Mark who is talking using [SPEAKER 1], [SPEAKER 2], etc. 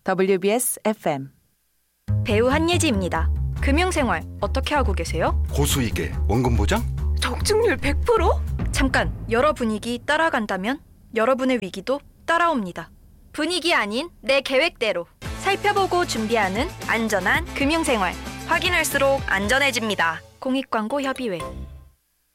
[SPEAKER 1] WBS FM.
[SPEAKER 2] 배우 한예지입니다. 금융생활 어떻게 하고 계세요?
[SPEAKER 3] 고수익에 원금 보장?
[SPEAKER 2] 적중률 100%? 잠깐, 여러 분위기 따라간다면 여러분의 위기도 따라옵니다. 분위기 아닌 내 계획대로 살펴보고 준비하는 안전한 금융생활. 확인할수록 안전해집니다. 공익광고 협의회.